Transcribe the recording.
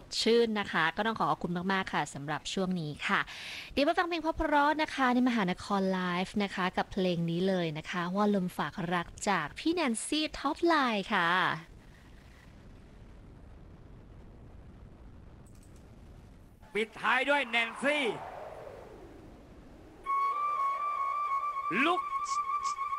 ชื่นนะคะก็ต้องขอขอบคุณมากๆค่ะสำหรับช่วงนี้ค่ะเดี๋ยวมาฟังเพลงเพราะๆนะคะในมหานครไลฟ์นะคะกับเพลงนี้เลยนะคะว่าลมฝากรักจากพี่แนนซี่ท็อปไลน์ค่ะปิดท้ายด้วยแนนซี่ลุก